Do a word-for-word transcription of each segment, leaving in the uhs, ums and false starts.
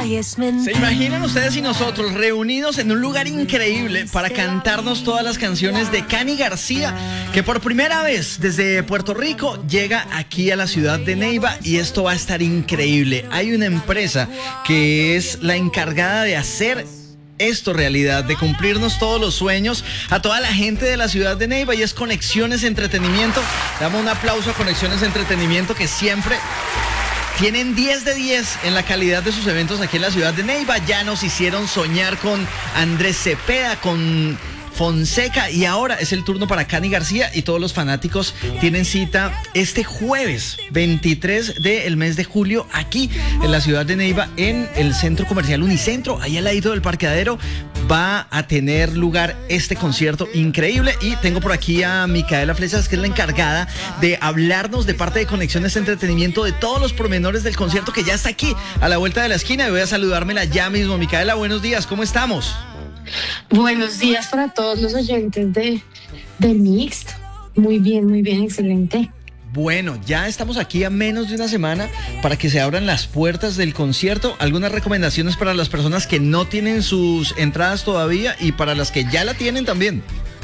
Ay, es mentira. ¿Se imaginan ustedes y nosotros reunidos en un lugar increíble para cantarnos todas las canciones de Cani García, que por primera vez desde Puerto Rico llega aquí a la ciudad de Neiva, y esto va a estar increíble? Hay una empresa que es la encargada de hacer esto realidad, de cumplirnos todos los sueños a toda la gente de la ciudad de Neiva, y es Conexiones Entretenimiento. Damos un aplauso a Conexiones Entretenimiento, que siempre tienen diez de diez en la calidad de sus eventos aquí en la ciudad de Neiva. Ya nos hicieron soñar con Andrés Cepeda, con Fonseca, y ahora es el turno para Cani García, y todos los fanáticos tienen cita este jueves veintitrés del mes de julio aquí en la ciudad de Neiva, en el Centro Comercial Unicentro, ahí al ladito del parqueadero. Va a tener lugar este concierto increíble, y tengo por aquí a Micaela Flechas, que es la encargada de hablarnos de parte de Conexiones Entretenimiento de todos los pormenores del concierto, que ya está aquí a la vuelta de la esquina, y voy a saludármela ya mismo. Micaela, buenos días, ¿cómo estamos? Buenos días para todos los oyentes de, de Mixed. Muy bien, muy bien, excelente. Bueno, ya estamos aquí a menos de una semana para que se abran las puertas del concierto. ¿Algunas recomendaciones para las personas que no tienen sus entradas todavía y para las que ya la tienen también?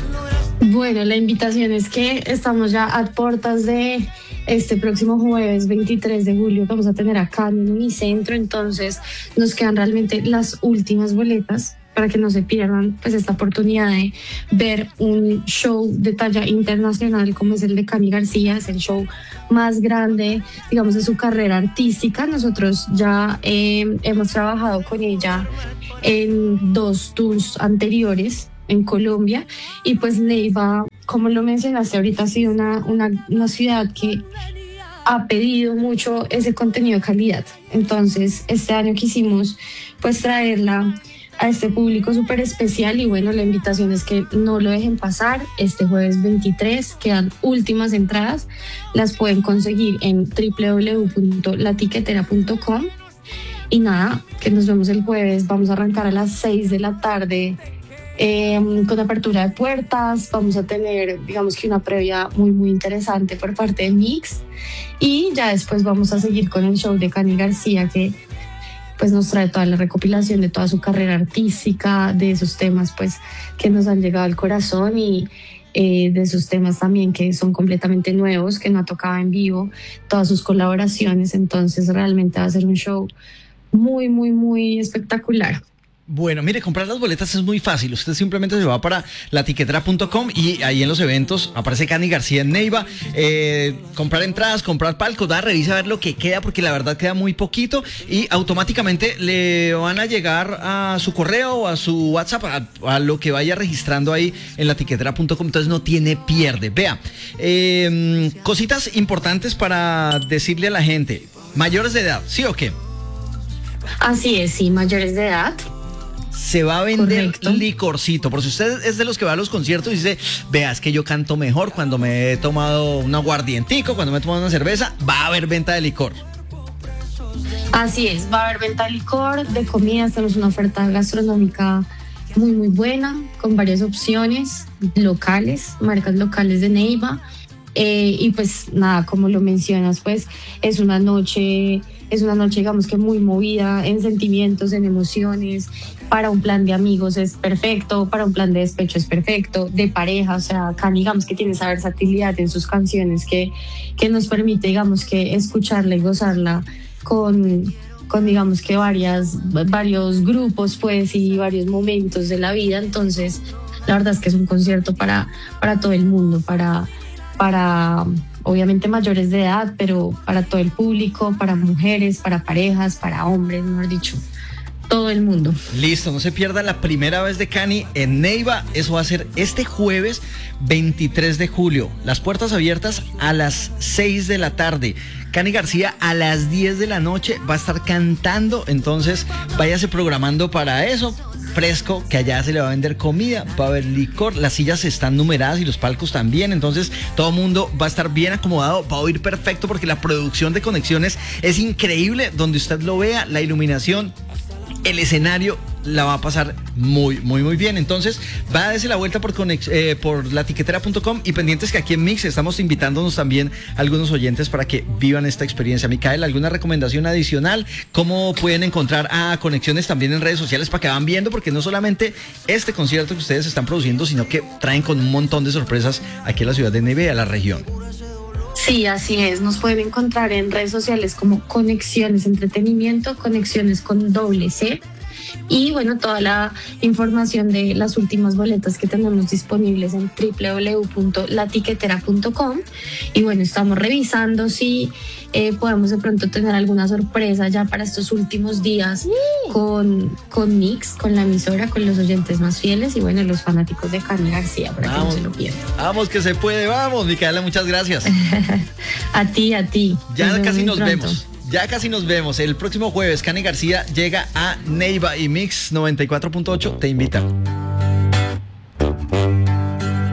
Bueno, la invitación es que estamos ya a puertas de este próximo jueves veintitrés de julio. Vamos a tener acá en Unicentro, entonces nos quedan realmente las últimas boletas para que no se pierdan pues esta oportunidad de ver un show de talla internacional como es el de Cani García. Es el show más grande, digamos, de su carrera artística. Nosotros ya eh, hemos trabajado con ella en dos tours anteriores en Colombia, y pues Neiva, como lo mencionaste ahorita, ha sido una, una, una ciudad que ha pedido mucho ese contenido de calidad. Entonces este año quisimos pues traerla a este público súper especial, y bueno, la invitación es que no lo dejen pasar. Este jueves veintitrés quedan últimas entradas, las pueden conseguir en doble u doble u doble u punto la tiquetera punto com, y nada, que nos vemos el jueves. Vamos a arrancar a las seis de la tarde eh, con apertura de puertas. Vamos a tener, digamos que una previa muy muy interesante por parte de Mix, y ya después vamos a seguir con el show de Cani García, que pues nos trae toda la recopilación de toda su carrera artística, de esos temas pues que nos han llegado al corazón, y eh, de esos temas también que son completamente nuevos, que no ha tocado en vivo, todas sus colaboraciones. Entonces realmente va a ser un show muy, muy, muy espectacular. Bueno, mire, comprar las boletas es muy fácil. Usted simplemente se va para la tiquetera punto com, y ahí en los eventos aparece Cani García en Neiva. Eh, comprar entradas, comprar palcos, da, revisa a ver lo que queda, porque la verdad queda muy poquito, y automáticamente le van a llegar a su correo o a su WhatsApp, a, a lo que vaya registrando ahí en la tiquetera punto com. Entonces no tiene pierde. Vea, eh, cositas importantes para decirle a la gente. Mayores de edad, ¿sí o qué? Así es, sí, mayores de edad. Se va a vender Correcto. Licorcito. Por si usted es de los que va a los conciertos y dice, vea, es que yo canto mejor cuando me he tomado un aguardientico, cuando me he tomado una cerveza, va a haber venta de licor. Así es, va a haber venta de licor, de comidas. Tenemos una oferta gastronómica muy muy buena, con varias opciones locales, marcas locales de Neiva. Eh, y pues nada, como lo mencionas, pues es una noche, es una noche digamos que muy movida en sentimientos, en emociones. Para un plan de amigos es perfecto, para un plan de despecho es perfecto, de pareja, o sea, acá digamos que tiene esa versatilidad en sus canciones que, que nos permite digamos que escucharla y gozarla con, con digamos que varias, varios grupos pues y varios momentos de la vida. Entonces la verdad es que es un concierto para, para todo el mundo, para, para obviamente mayores de edad, pero para todo el público, para mujeres, para parejas, para hombres, mejor dicho, todo el mundo. Listo, no se pierda la primera vez de Cani en Neiva. Eso va a ser este jueves veintitrés de julio. Las puertas abiertas a las seis de la tarde. Cani García a las diez de la noche va a estar cantando. Entonces váyase programando para eso. Fresco, que allá se le va a vender comida, va a haber licor, las sillas están numeradas y los palcos también. Entonces todo el mundo va a estar bien acomodado, va a oír perfecto, porque la producción de Conexiones es increíble. Donde usted lo vea, la iluminación, el escenario, la va a pasar muy, muy, muy bien. Entonces, va a darse la vuelta por, conex, eh, por latiquetera punto com y pendientes que aquí en Mix estamos invitándonos también a algunos oyentes para que vivan esta experiencia. Micaela, ¿alguna recomendación adicional? ¿Cómo pueden encontrar a Conexiones también en redes sociales para que van viendo? Porque no solamente este concierto que ustedes están produciendo, sino que traen con un montón de sorpresas aquí a la ciudad de Neiva y a la región. Sí, así es. Nos pueden encontrar en redes sociales como Conexiones Entretenimiento, Conexiones con doble C. Y bueno, toda la información de las últimas boletas que tenemos disponibles en doble u doble u doble u punto latiquetera punto com. Y bueno, estamos revisando si eh, podemos de pronto tener alguna sorpresa ya para estos últimos días uh. con, con Mix, con la emisora, con los oyentes más fieles y bueno, los fanáticos de Cani García, para vamos, que no se lo pierdan. Vamos que se puede, vamos, Micaela, muchas gracias. A ti, a ti. Ya nos casi nos pronto. vemos. Ya casi nos vemos. El próximo jueves, Cani García llega a Neiva y Mix noventa y cuatro punto ocho te invita.